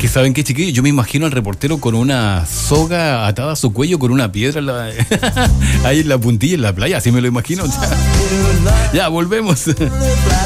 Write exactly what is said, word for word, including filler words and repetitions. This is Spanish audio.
que saben qué, chiquillos, yo me imagino al reportero con una soga atada a su cuello con una piedra en la, ahí en la puntilla en la playa, así me lo imagino. Ya, volvemos.